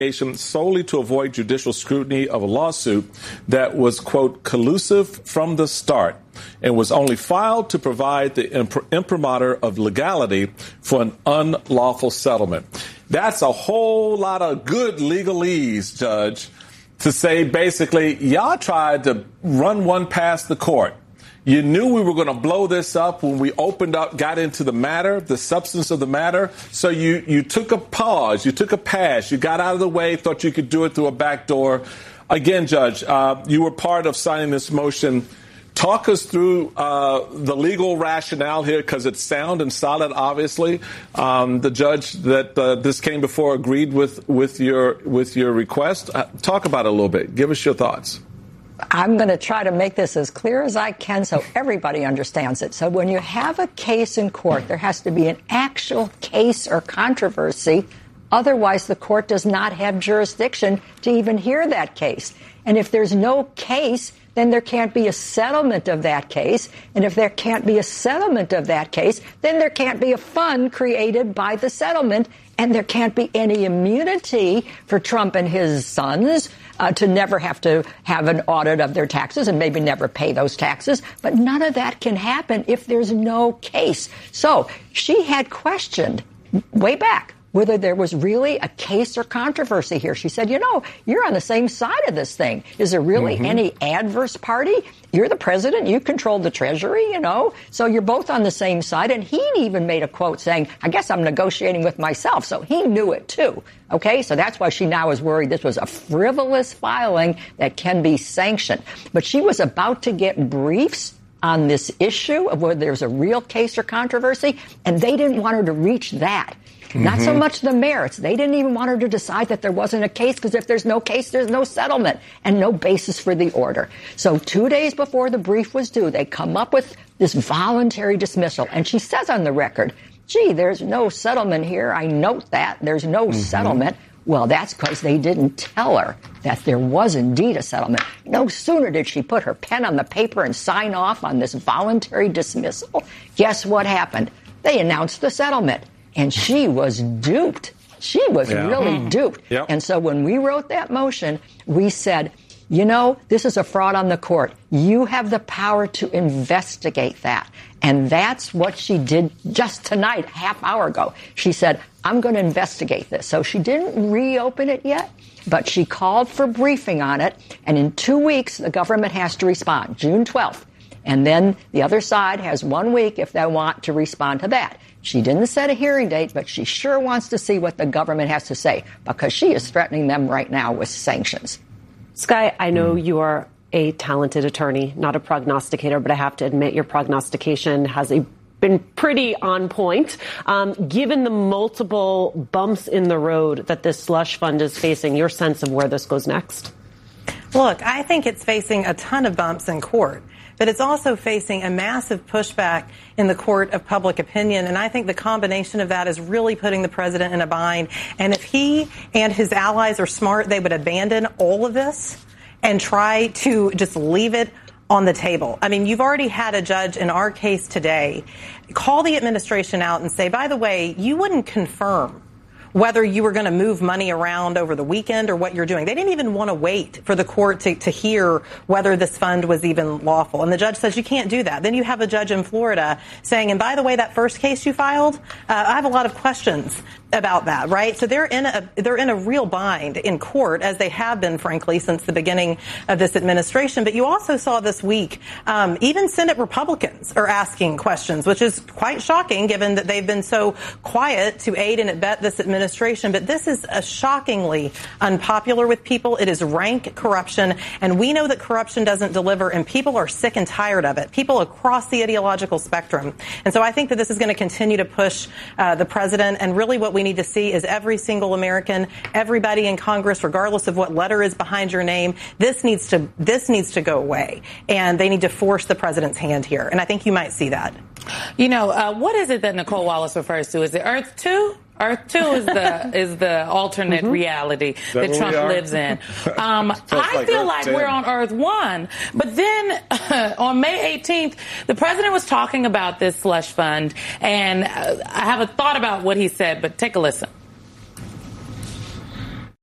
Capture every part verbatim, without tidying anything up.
solely to avoid judicial scrutiny of a lawsuit that was, quote, collusive from the start and was only filed to provide the imp- imprimatur of legality for an unlawful settlement. That's a whole lot of good legalese, Judge, to say basically y'all tried to run one past the court. You knew we were going to blow this up when we opened up, got into the matter, the substance of the matter. So you, you took a pause, you took a pass, you got out of the way, thought you could do it through a back door. Again, Judge, uh, you were part of signing this motion. Talk us through uh, the legal rationale here, because it's sound and solid, obviously. Um, the judge that uh, this came before agreed with, with your with your request. Uh, talk about it a little bit. Give us your thoughts. I'm going to try to make this as clear as I can so everybody understands it. So when you have a case in court, there has to be an actual case or controversy. Otherwise, the court does not have jurisdiction to even hear that case. And if there's no case, then there can't be a settlement of that case. And if there can't be a settlement of that case, then there can't be a fund created by the settlement. And there can't be any immunity for Trump and his sons uh, to never have to have an audit of their taxes and maybe never pay those taxes. But none of that can happen if there's no case. So she had questioned way back whether there was really a case or controversy here. She said, you know, you're on the same side of this thing. Is there really mm-hmm. any adverse party? You're the president. You control the Treasury, you know, so you're both on the same side. And he even made a quote saying, I guess I'm negotiating with myself. So he knew it, too. OK, so that's why she now is worried this was a frivolous filing that can be sanctioned. But she was about to get briefs on this issue of whether there's a real case or controversy. And they didn't want her to reach that. Mm-hmm. Not so much the merits. They didn't even want her to decide that there wasn't a case, because if there's no case, there's no settlement and no basis for the order. So two days before the brief was due, they come up with this voluntary dismissal. And she says on the record, gee, there's no settlement here. I note that. There's no mm-hmm. settlement. Well, that's because they didn't tell her that there was indeed a settlement. No sooner did she put her pen on the paper and sign off on this voluntary dismissal. Guess what happened? They announced the settlement. And she was duped. She was yeah. really duped. Yep. And so when we wrote that motion, we said, you know, this is a fraud on the court. You have the power to investigate that. And that's what she did just tonight, half hour ago. She said, I'm going to investigate this. So she didn't reopen it yet, but she called for briefing on it. And in two weeks, the government has to respond, June twelfth. And then the other side has one week if they want to respond to that. She didn't set a hearing date, but she sure wants to see what the government has to say, because she is threatening them right now with sanctions. Skye, I know you are a talented attorney, not a prognosticator, but I have to admit your prognostication has a, been pretty on point. Um, given the multiple bumps in the road that this slush fund is facing, your sense of where this goes next? Look, I think it's facing a ton of bumps in court. But it's also facing a massive pushback in the court of public opinion. And I think the combination of that is really putting the president in a bind. And if he and his allies are smart, they would abandon all of this and try to just leave it on the table. I mean, you've already had a judge in our case today call the administration out and say, by the way, you wouldn't confirm whether you were going to move money around over the weekend or what you're doing. They didn't even want to wait for the court to, to hear whether this fund was even lawful. And the judge says you can't do that. Then you have a judge in Florida saying, and by the way, that first case you filed, uh, I have a lot of questions about that, right? So they're in a they're in a real bind in court, as they have been, frankly, since the beginning of this administration. But you also saw this week, um, even Senate Republicans are asking questions, which is quite shocking, given that they've been so quiet to aid and abet this administration. But this is a shockingly unpopular with people. It is rank corruption, and we know that corruption doesn't deliver, and people are sick and tired of it. People across the ideological spectrum, and so I think that this is going to continue to push uh, the president. And really, what we We need to see is every single American, everybody in Congress, regardless of what letter is behind your name, this needs to this needs to go away. And they need to force the president's hand here. And I think you might see that. You know, uh, what is it that Nicole Wallace refers to? Is it Earth two? Earth two is the is the alternate mm-hmm. reality that, that Trump lives in. Um, I like feel Earth like ten. We're on Earth one. But then uh, on May eighteenth, the president was talking about this slush fund, and uh, I have a thought about what he said, but take a listen.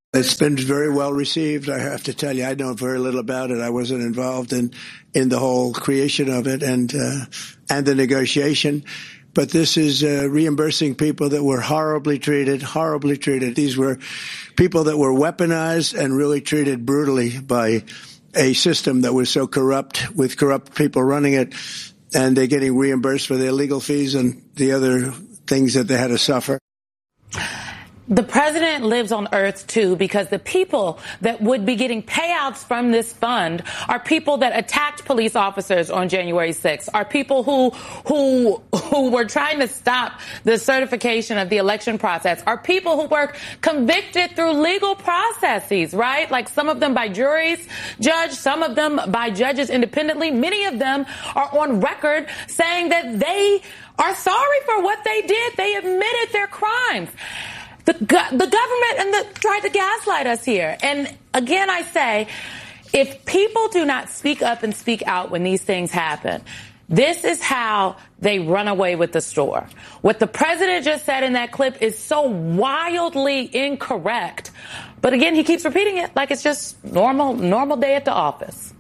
It's been very well received. I have to tell you, I know very little about it. I wasn't involved in, in the whole creation of it and, uh, and the negotiation. But this is uh, reimbursing people that were horribly treated, horribly treated. These were people that were weaponized and really treated brutally by a system that was so corrupt, with corrupt people running it, and they're getting reimbursed for their legal fees and the other things that they had to suffer. The president lives on Earth, too, because the people that would be getting payouts from this fund are people that attacked police officers on January sixth, are people who who who were trying to stop the certification of the election process, are people who were convicted through legal processes, right? Like some of them by juries, judge, some of them by judges independently. Many of them are on record saying that they are sorry for what they did. They admitted their crimes. The, go- the government and the tried to gaslight us here. And again, I say, if people do not speak up and speak out when these things happen, this is how they run away with the store. What the president just said in that clip is so wildly incorrect. But again, he keeps repeating it like it's just normal, normal day at the office.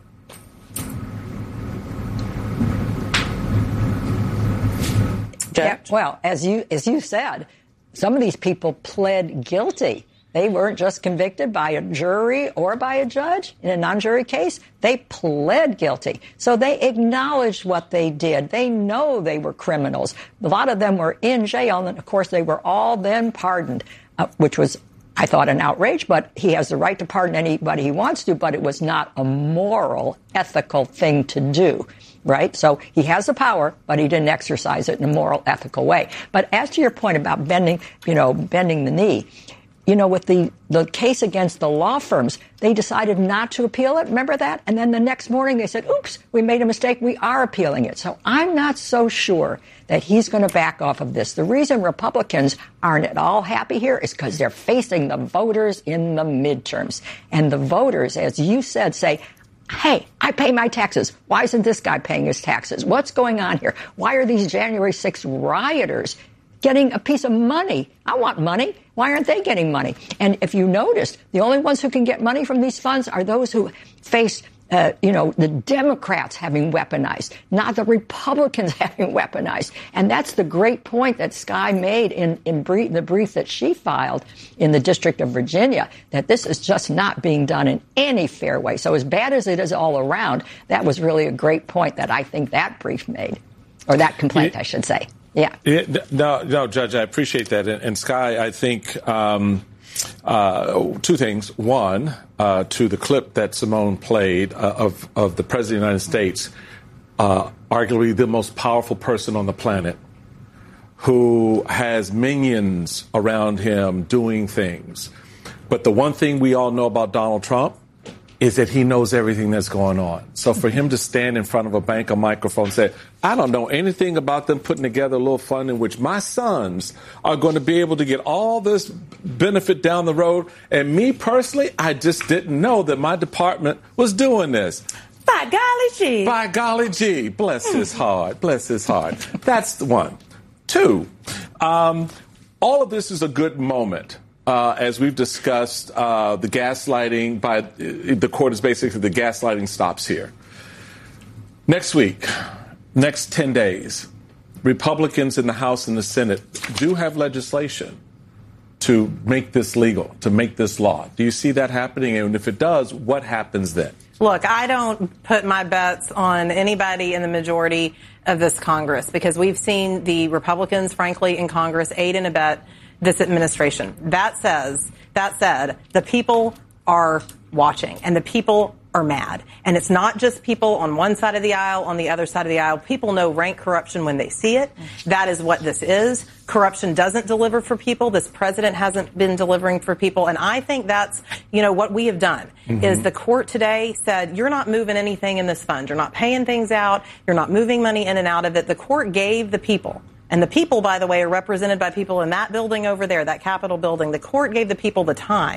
Yeah, well, as you as you said, some of these people pled guilty. They weren't just convicted by a jury or by a judge in a non-jury case. They pled guilty. So they acknowledged what they did. They know they were criminals. A lot of them were in jail, and of course they were all then pardoned, uh, which was, I thought, an outrage, but he has the right to pardon anybody he wants to, but it was not a moral, ethical thing to do. Right? So he has the power, but he didn't exercise it in a moral, ethical way. But as to your point about bending, you know, bending the knee, you know, with the, the case against the law firms, they decided not to appeal it. Remember that? And then the next morning they said, oops, we made a mistake. We are appealing it. So I'm not so sure that he's going to back off of this. The reason Republicans aren't at all happy here is because they're facing the voters in the midterms. And the voters, as you said, say, hey, I pay my taxes. Why isn't this guy paying his taxes? What's going on here? Why are these January sixth rioters getting a piece of money? I want money. Why aren't they getting money? And if you noticed, the only ones who can get money from these funds are those who face Uh, you know, the Democrats having weaponized, not the Republicans having weaponized. And that's the great point that Sky made in, in brief, the brief that she filed in the District of Virginia, that this is just not being done in any fair way. So as bad as it is all around, that was really a great point that I think that brief made, or that complaint, it, I should say. Yeah. It, no, no, Judge, I appreciate that. And, and Sky, I think um, uh, two things. One, uh, to the clip that Simone played uh, of, of the President of the United States, uh, arguably the most powerful person on the planet, who has minions around him doing things. But the one thing we all know about Donald Trump is that he knows everything that's going on. So for him to stand in front of a bank, a microphone, and say, I don't know anything about them putting together a little fund in which my sons are going to be able to get all this benefit down the road. And me personally, I just didn't know that my department was doing this. By golly gee. By golly gee. Bless his heart. Bless his heart. That's the one. Two, um, all of this is a good moment. Uh, as we've discussed, uh, the gaslighting by the court is basically the gaslighting stops here. Next week, next ten days, Republicans in the House and the Senate do have legislation to make this legal, to make this law. Do you see that happening? And if it does, what happens then? Look, I don't put my bets on anybody in the majority of this Congress because we've seen the Republicans, frankly, in Congress aid and abet this administration. That says, that said, the people are watching and the people are mad. And it's not just people on one side of the aisle, on the other side of the aisle. People know rank corruption when they see it. That is what this is. Corruption doesn't deliver for people. This president hasn't been delivering for people. And I think that's, you know, what we have done mm-hmm. is the court today said, you're not moving anything in this fund. You're not paying things out. You're not moving money in and out of it. The court gave the people. And the people, by the way, are represented by people in that building over there, that Capitol building. The court gave the people the time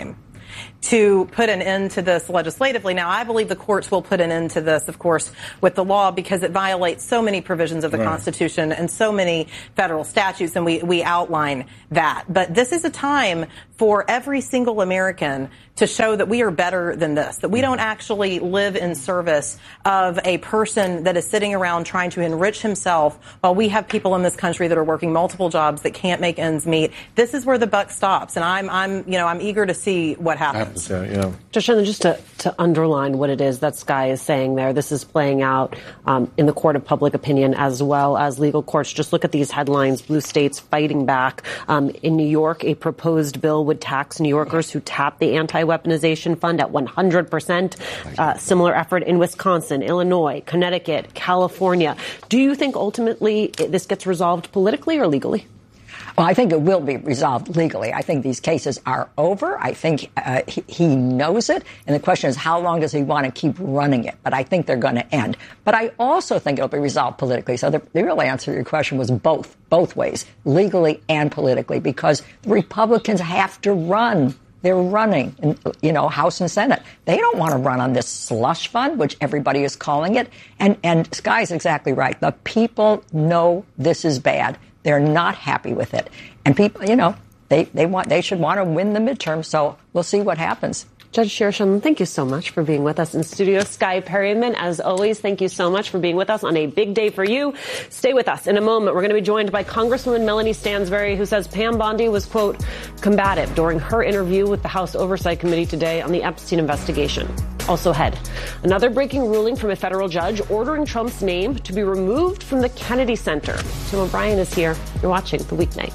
to put an end to this legislatively. Now, I believe the courts will put an end to this, of course, with the law because it violates so many provisions of the right. Constitution and so many federal statutes, and we, we outline that. But this is a time for every single American to show that we are better than this, that we don't actually live in service of a person that is sitting around trying to enrich himself while we have people in this country that are working multiple jobs that can't make ends meet. This is where the buck stops, and I'm, I'm, you know, I'm eager to see what happens. Say, yeah. Just, just to, to underline what it is that Sky is saying there, this is playing out um, in the court of public opinion as well as legal courts. Just look at these headlines: blue states fighting back. Um, in New York, a proposed bill would tax New Yorkers who tap the anti-weaponization fund at one hundred percent. Uh, similar effort in Wisconsin, Illinois, Connecticut, California. Do you think ultimately this gets resolved politically or legally? Well, I think it will be resolved legally. I think these cases are over. I think uh, he, he knows it. And the question is, how long does he want to keep running it? But I think they're going to end. But I also think it'll be resolved politically. So the, the real answer to your question was both, both ways, legally and politically, because the Republicans have to run. They're running, in, you know, House and Senate. They don't want to run on this slush fund, which everybody is calling it. And, and Sky's exactly right. The people know this is bad. They're not happy with it. And people, you know, they, they want, they should want to win the midterm. So we'll see what happens. Judge Shershan, thank you so much for being with us in studio. Sky Perryman, as always, thank you so much for being with us on a big day for you. Stay with us. In a moment, we're going to be joined by Congresswoman Melanie Stansbury, who says Pam Bondi was, quote, combative during her interview with the House Oversight Committee today on the Epstein investigation. Also ahead, another breaking ruling from a federal judge ordering Trump's name to be removed from the Kennedy Center. Tim O'Brien is here. You're watching The Weeknight.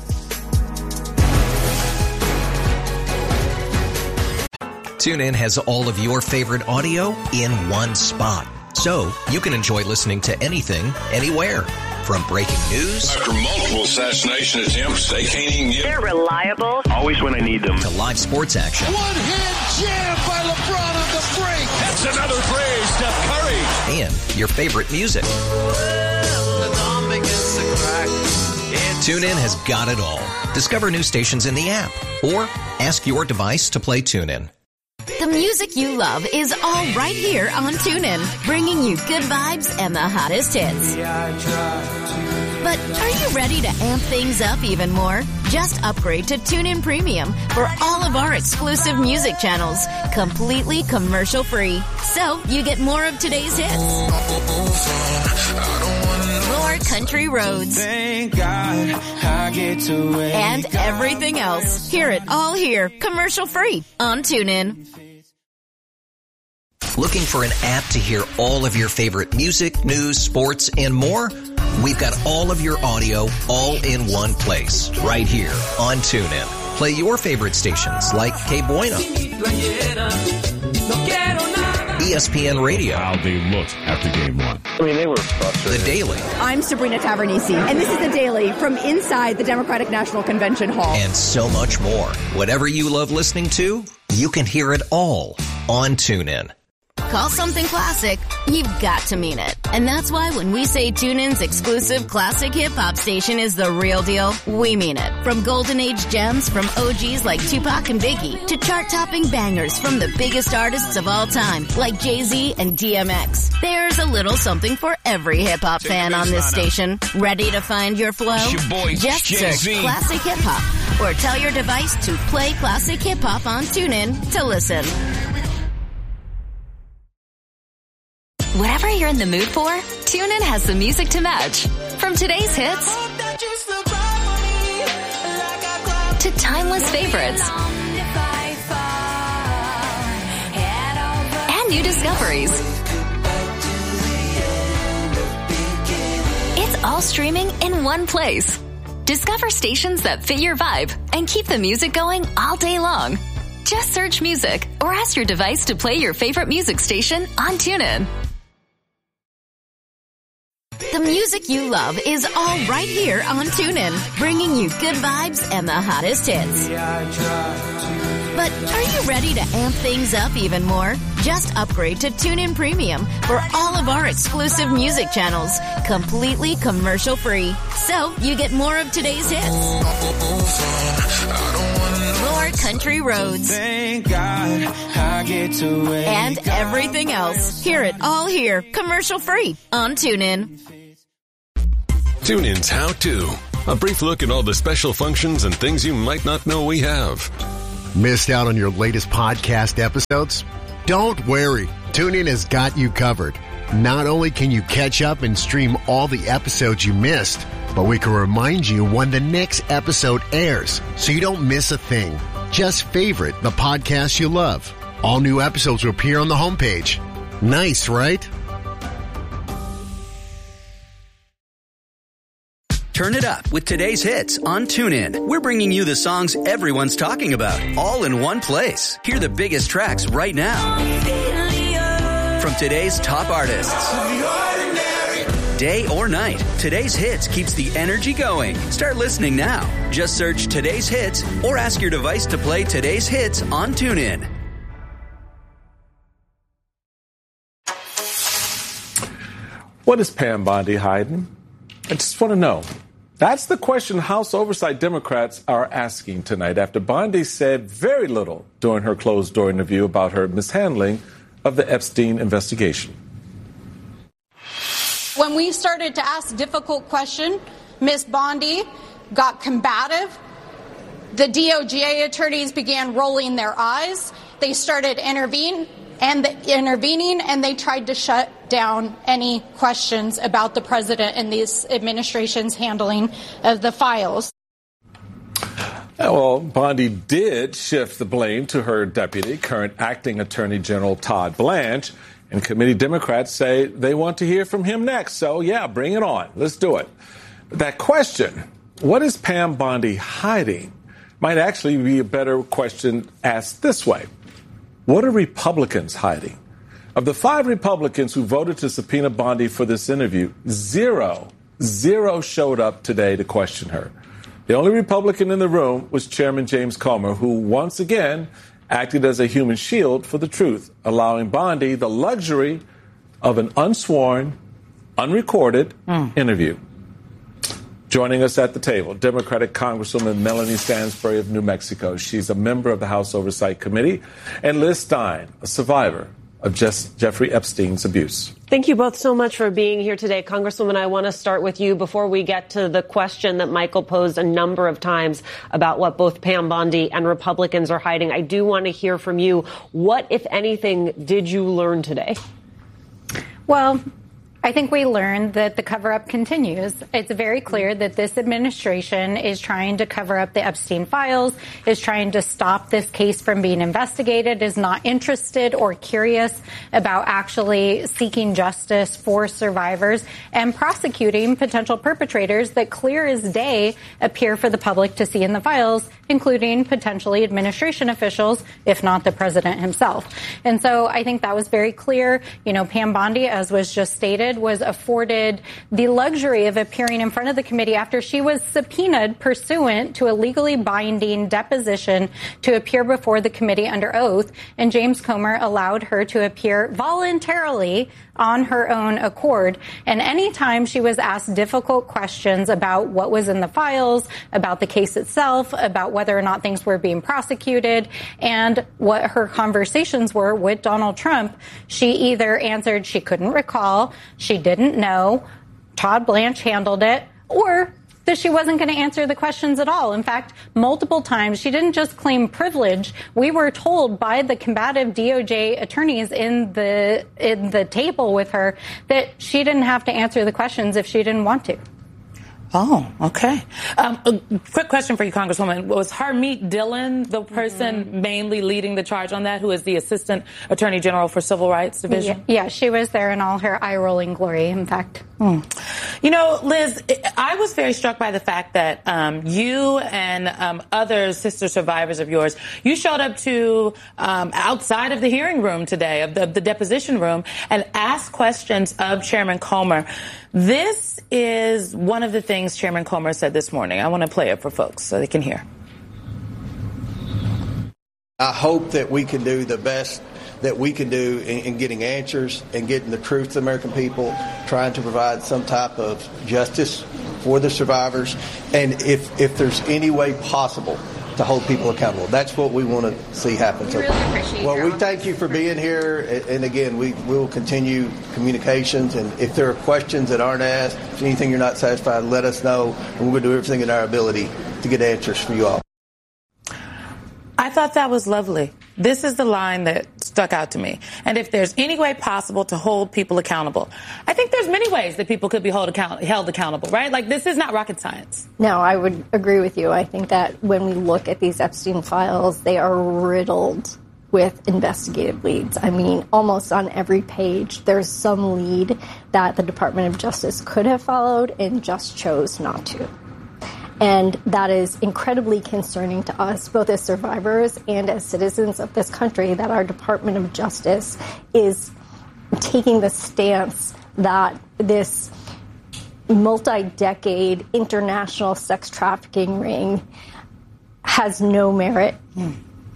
TuneIn has all of your favorite audio in one spot, so you can enjoy listening to anything, anywhere. From breaking news after multiple assassination attempts, they can't even get. They're reliable. Always when I need them. To live sports action. One hand jam by LeBron on the break. That's another three, Steph Curry. And your favorite music. TuneIn has got it all. Discover new stations in the app or ask your device to play TuneIn. The music you love is all right here on TuneIn, bringing you good vibes and the hottest hits. But are you ready to amp things up even more? Just upgrade to TuneIn Premium for all of our exclusive music channels, completely commercial-free. So you get more of today's hits. More country roads. Thank God I get to and everything else. Hear it all here, commercial-free on TuneIn. Looking for an app to hear all of your favorite music, news, sports, and more? We've got all of your audio all in one place, right here on TuneIn. Play your favorite stations like K Bueno, E S P N Radio. How they looked after game one. I mean, they were frustrated. The Daily. I'm Sabrina Tavernisi, and this is The Daily from inside the Democratic National Convention Hall. And so much more. Whatever you love listening to, you can hear it all on TuneIn. Call something classic, you've got to mean it. And that's why when we say TuneIn's exclusive classic hip-hop station is the real deal, we mean it. From golden age gems from O Gs like Tupac and Biggie to chart-topping bangers from the biggest artists of all time like Jay-Z and D M X. There's a little something for every hip-hop fan on this station. Ready to find your flow? Your boy, Just Jay-Z. search Classic Hip-Hop or tell your device to play Classic Hip-Hop on TuneIn to listen. Whatever you're in the mood for, TuneIn has the music to match. From today's hits to timeless favorites and new discoveries. It's all streaming in one place. Discover stations that fit your vibe and keep the music going all day long. Just search music or ask your device to play your favorite music station on TuneIn. The music you love is all right here on TuneIn, bringing you good vibes and the hottest hits. But are you ready to amp things up even more? Just upgrade to TuneIn Premium for all of our exclusive music channels, completely commercial-free. So you get more of today's hits. More more country roads. Thank God I get to wake And everything else. Hear it all here, commercial free on TuneIn. TuneIn's How To. A brief look at all the special functions and things you might not know we have. Missed out on your latest podcast episodes? Don't worry. TuneIn has got you covered. Not only can you catch up and stream all the episodes you missed, but we can remind you when the next episode airs so you don't miss a thing. Just favorite the podcast you love. All new episodes will appear on the homepage. Nice, right? Turn it up with today's hits on TuneIn. We're bringing you the songs everyone's talking about, all in one place. Hear the biggest tracks right now. From today's top artists. Day or night, today's hits keeps the energy going. Start listening now. Just search today's hits or ask your device to play today's hits on TuneIn. What is Pam Bondi hiding? I just want to know. That's the question House Oversight Democrats are asking tonight after Bondi said very little during her closed-door interview about her mishandling of the Epstein investigation. When we started to ask difficult questions, Miz Bondi got combative. The D O J attorneys began rolling their eyes. They started intervene and the, intervening, and they tried to shut down any questions about the president and this administration's handling of the files. Well, Bondi did shift the blame to her deputy, current acting Attorney General Todd Blanche, and committee Democrats say they want to hear from him next. So, yeah, bring it on. Let's do it. That question, what is Pam Bondi hiding, might actually be a better question asked this way. What are Republicans hiding? Of the five Republicans who voted to subpoena Bondi for this interview, zero, zero showed up today to question her. The only Republican in the room was Chairman James Comer, who once again acted as a human shield for the truth, allowing Bondi the luxury of an unsworn, unrecorded mm. interview. Joining us at the table, Democratic Congresswoman Melanie Stansbury of New Mexico. She's a member of the House Oversight Committee. And Liz Stein, a survivor of Just Jeffrey Epstein's abuse. Thank you both so much for being here today. Congresswoman, I want to start with you before we get to the question that Michael posed a number of times about what both Pam Bondi and Republicans are hiding. I do want to hear from you. What, if anything, did you learn today? Well, I think we learned that the cover-up continues. It's very clear that this administration is trying to cover up the Epstein files, is trying to stop this case from being investigated, is not interested or curious about actually seeking justice for survivors and prosecuting potential perpetrators that clear as day appear for the public to see in the files, including potentially administration officials, if not the president himself. And so I think that was very clear. You know, Pam Bondi, as was just stated, was afforded the luxury of appearing in front of the committee after she was subpoenaed pursuant to a legally binding deposition to appear before the committee under oath. And James Comer allowed her to appear voluntarily on her own accord. And anytime she was asked difficult questions about what was in the files, about the case itself, about whether or not things were being prosecuted, and what her conversations were with Donald Trump, she either answered she couldn't recall, she didn't know, Todd Blanche handled it, or that she wasn't going to answer the questions at all. In fact, multiple times, she didn't just claim privilege. We were told by the combative D O J attorneys in the in the table with her that she didn't have to answer the questions if she didn't want to. Oh, okay. Um, a quick question for you, Congresswoman. Was Harmeet Dillon the person mm-hmm. mainly leading the charge on that, who is the Assistant Attorney General for Civil Rights Division? Yeah, yeah, she was there in all her eye-rolling glory, in fact. Hmm. You know, Liz, I was very struck by the fact that um, you and um, other sister survivors of yours, you showed up to um, outside of the hearing room today, of the, of the deposition room, and asked questions of Chairman Comer. This is one of the things Chairman Comer said this morning. I want to play it for folks so they can hear. I hope that we can do the best that we can do in, in getting answers and getting the truth to the American people, trying to provide some type of justice for the survivors. And if, if there's any way possible to hold people accountable. That's what we want to see happen. We so, really appreciate well, your we thank you for being here. And again, we, we will continue communications. And if there are questions that aren't asked, if anything you're not satisfied, let us know. And we're going to do everything in our ability to get answers for you all. I thought that was lovely. This is the line that stuck out to me. And if there's any way possible to hold people accountable, I think there's many ways that people could be hold account- held accountable, right? Like, this is not rocket science. No, I would agree with you. I think that when we look at these Epstein files, they are riddled with investigative leads. I mean, almost on every page, there's some lead that the Department of Justice could have followed and just chose not to. And that is incredibly concerning to us, both as survivors and as citizens of this country, that our Department of Justice is taking the stance that this multi-decade international sex trafficking ring has no merit. Mm.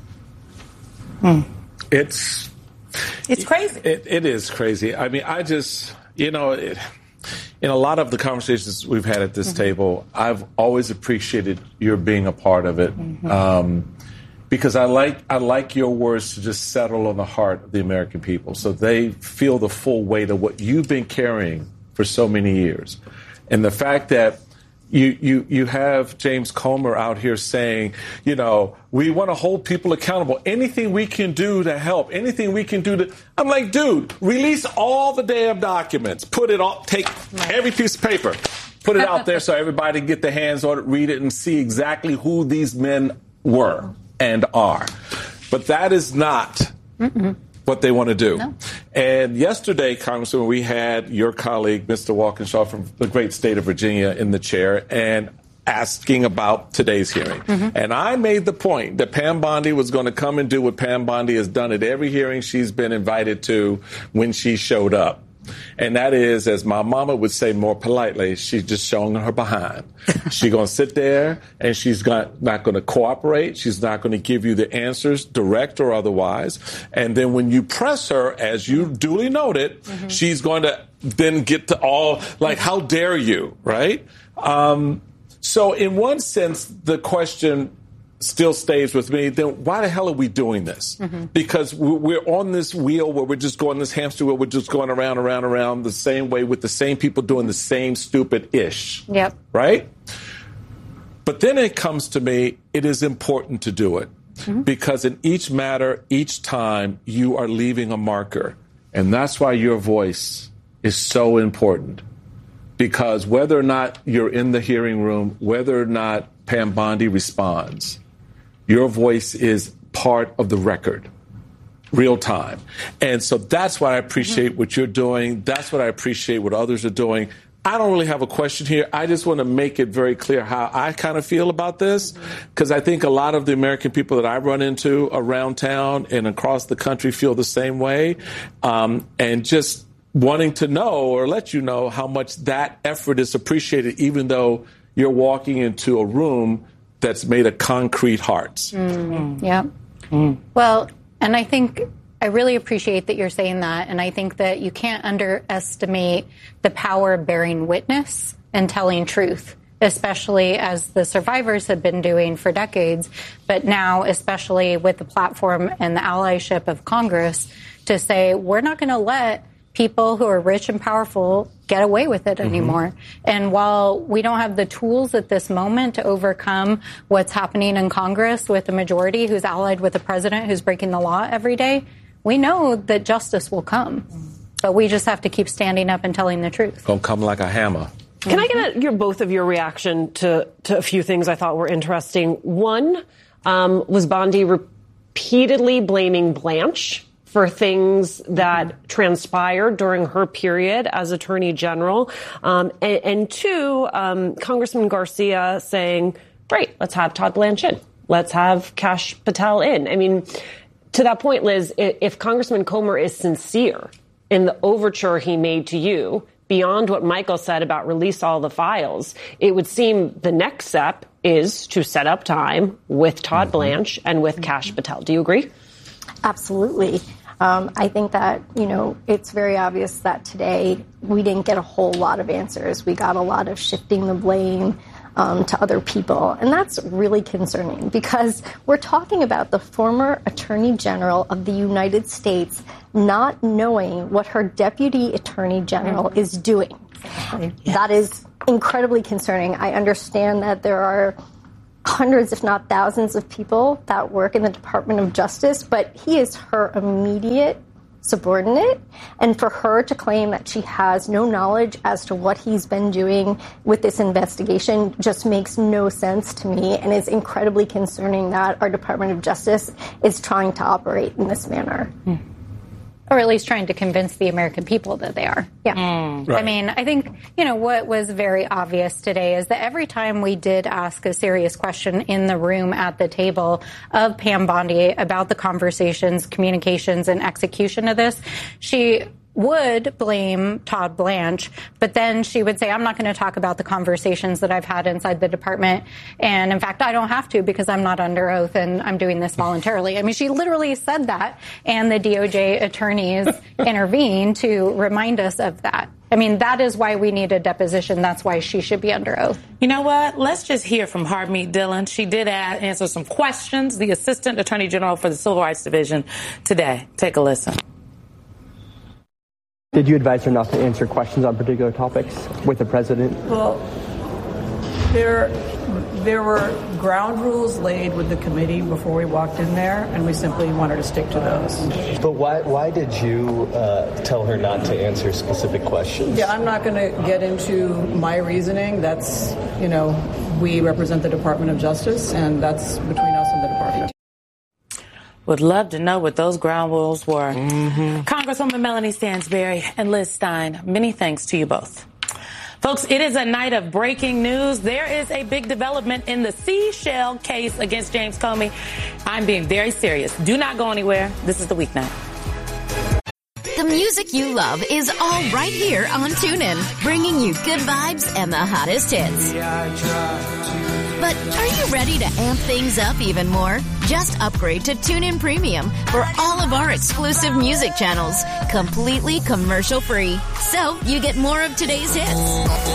Mm. It's it's crazy. It, it is crazy. I mean, I just, you know, it, in a lot of the conversations we've had at this mm-hmm. table, I've always appreciated your being a part of it, mm-hmm. um, because I like I like your words to just settle on the heart of the American people, so they feel the full weight of what you've been carrying for so many years, and the fact that you you you have James Comer out here saying, you know, we want to hold people accountable. Anything we can do to help, anything we can do to. I'm like, dude, release all the damn documents. Put it all. Take every piece of paper. Put it out there so everybody can get their hands on it, read it, and see exactly who these men were and are. But that is not Mm-mm. what they want to do. No. And yesterday, Congressman, we had your colleague, Mister Walkinshaw from the great state of Virginia, in the chair and asking about today's hearing. Mm-hmm. And I made the point that Pam Bondi was going to come and do what Pam Bondi has done at every hearing she's been invited to when she showed up. And that is, as my mama would say more politely, she's just showing her behind. She's going to sit there and she's not, not going to cooperate. She's not going to give you the answers, direct or otherwise. And then when you press her, as you duly noted, mm-hmm. she's going to then get to all, like, how dare you, right? Um, so in one sense, the question still stays with me, then why the hell are we doing this? Mm-hmm. Because we're on this wheel where we're just going, this hamster wheel, we're just going around, around, around the same way with the same people doing the same stupid-ish. Yep. Right? But then it comes to me, it is important to do it. Mm-hmm. Because in each matter, each time, you are leaving a marker. And that's why your voice is so important. Because whether or not you're in the hearing room, whether or not Pam Bondi responds, your voice is part of the record, real time. And so that's what I appreciate what you're doing. That's what I appreciate what others are doing. I don't really have a question here. I just want to make it very clear how I kind of feel about this, because I think a lot of the American people that I run into around town and across the country feel the same way. Um, and just wanting to know or let you know how much that effort is appreciated, even though you're walking into a room that's made of concrete hearts. Mm. Yeah. Mm. Well, and I think I really appreciate that you're saying that. And I think that you can't underestimate the power of bearing witness and telling truth, especially as the survivors have been doing for decades. But now, especially with the platform and the allyship of Congress, to say we're not going to let people who are rich and powerful get away with it anymore. Mm-hmm. And while we don't have the tools at this moment to overcome what's happening in Congress with a majority who's allied with the president who's breaking the law every day, we know that justice will come. But we just have to keep standing up and telling the truth. Gonna come like a hammer. Can I get a, your both of your reaction to, to a few things I thought were interesting? One um, was Bondi repeatedly blaming Blanche for things that mm-hmm. transpired during her period as Attorney General. Um, and, and two, um, Congressman Garcia saying, great, let's have Todd Blanche in. Let's have Kash Patel in. I mean, to that point, Liz, if Congressman Comer is sincere in the overture he made to you, beyond what Michael said about release all the files, it would seem the next step is to set up time with Todd mm-hmm. Blanche and with mm-hmm. Kash Patel. Do you agree? Absolutely. Um, I think that, you know, it's very obvious that today we didn't get a whole lot of answers. We got a lot of shifting the blame. um, to other people. And that's really concerning because we're talking about the former Attorney General of the United States not knowing what her Deputy Attorney General is doing. Yes. That is incredibly concerning. I understand that there are hundreds, if not thousands, of people that work in the Department of Justice, but he is her immediate subordinate, and for her to claim that she has no knowledge as to what he's been doing with this investigation just makes no sense to me, and it's incredibly concerning that our Department of Justice is trying to operate in this manner. Mm. Or at least trying to convince the American people that they are. Yeah. Mm. Right. I mean, I think, you know, what was very obvious today is that every time we did ask a serious question in the room at the table of Pam Bondi about the conversations, communications, and execution of this, she would blame Todd Blanche, but then she would say, I'm not going to talk about the conversations that I've had inside the department. And in fact, I don't have to because I'm not under oath and I'm doing this voluntarily. I mean, she literally said that, and the D O J attorneys intervened to remind us of that. I mean, that is why we need a deposition. That's why she should be under oath. You know what? Let's just hear from Harmeet Dillon. She did add, answer some questions, the Assistant Attorney General for the Civil Rights Division today. Take a listen. Did you advise her not to answer questions on particular topics with the president? Well, there, there were ground rules laid with the committee before we walked in there, and we simply wanted to stick to those. But why, why did you uh, tell her not to answer specific questions? Yeah, I'm not going to get into my reasoning. That's, you know, we represent the Department of Justice, and that's between us and the department. Would love to know what those ground rules were. Mm-hmm. Congresswoman Melanie Stansbury and Liz Stein, many thanks to you both. Folks, it is a night of breaking news. There is a big development in the Seashell case against James Comey. I'm being very serious. Do not go anywhere. This is the weeknight. The music you love is all right here on TuneIn, bringing you good vibes and the hottest hits. But are you ready to amp things up even more? Just upgrade to TuneIn Premium for all of our exclusive music channels, completely commercial-free. So you get more of today's hits,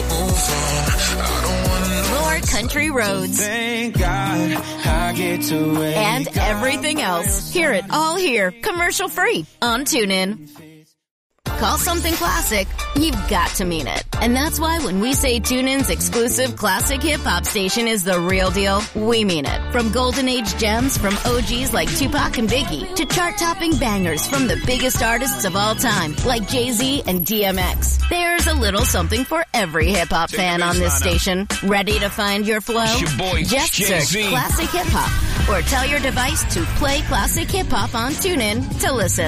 more country roads, Thank God I get to and everything else. Hear it all here, commercial-free on TuneIn. Call something classic, you've got to mean it. And that's why when we say TuneIn's exclusive classic hip-hop station is the real deal, we mean it. From golden age gems from O Gs like Tupac and Biggie to chart-topping bangers from the biggest artists of all time like Jay-Z and D M X. There's a little something for every hip-hop fan on this station. Ready to find your flow? Your boy, Just Jay-Z. search Classic Hip Hop or tell your device to play Classic Hip Hop on TuneIn to listen.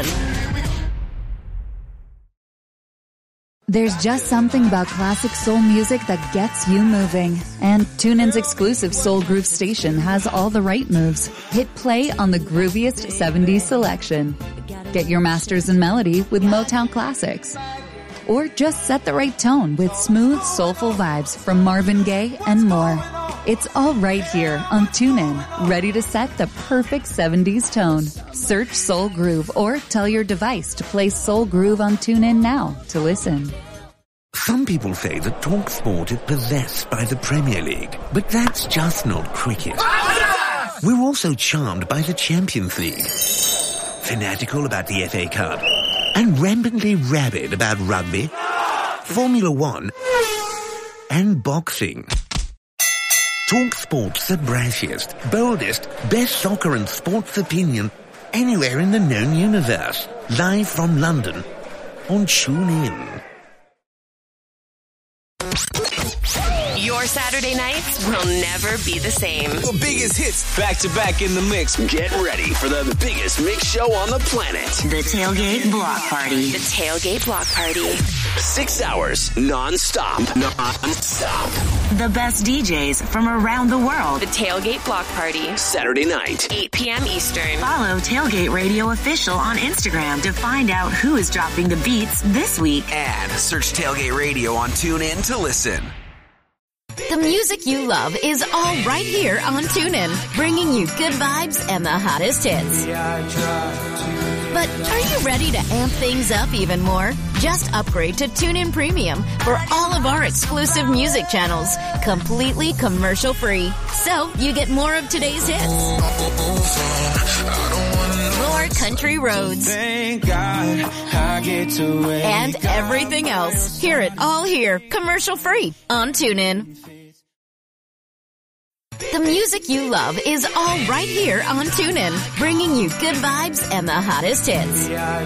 There's just something about classic soul music that gets you moving. And TuneIn's exclusive Soul Groove station has all the right moves. Hit play on the grooviest seventies selection. Get your masters in melody with Motown classics. Or just set the right tone with smooth, soulful vibes from Marvin Gaye and more. It's all right here on TuneIn, ready to set the perfect seventies tone. Search Soul Groove or tell your device to play Soul Groove on TuneIn now to listen. Some people say that TalkSport is possessed by the Premier League, but that's just not cricket. We're also charmed by the Champions League, fanatical about the F A Cup, and rampantly rabid about rugby, Formula One, and boxing. TalkSport's the brashiest, boldest, best soccer and sports opinion anywhere in the known universe. Live from London on TuneIn. Your Saturday nights will never be the same. The biggest hits back to back in the mix. Get ready for the biggest mix show on the planet. The Tailgate Block Party. The Tailgate Block Party. Six hours non-stop. Non-stop. The best D Js from around the world. The Tailgate Block Party. Saturday night. eight p.m. Eastern. Follow Tailgate Radio Official on Instagram to find out who is dropping the beats this week. And search Tailgate Radio on TuneIn to listen. The music you love is all right here on TuneIn, bringing you good vibes and the hottest hits. But are you ready to amp things up even more? Just upgrade to TuneIn Premium for all of our exclusive music channels, completely commercial-free. So you get more of today's hits, more country roads, Thank God I get to wake and everything else. Hear it all here, commercial-free on TuneIn. The music you love is all right here on TuneIn, bringing you good vibes and the hottest hits.